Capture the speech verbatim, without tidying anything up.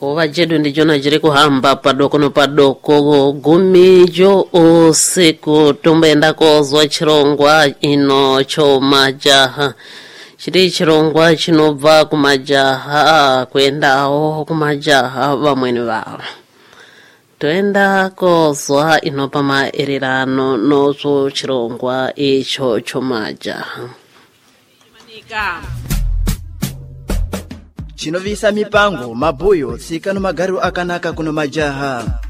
nguva chedu ndichona chiri kuhamba padoko nopadoko gumijo usiku tomboenda kozwa chirongwa ino chomajaha chiri chirongwa chinobva kumajaha kuendawo kumajaha vamweni vavo toenda kozwa inopa maererano nozo chirongwa icho chomajaha chinovisa mipango mabuyo tsika nomagaru akanaka kuno majaha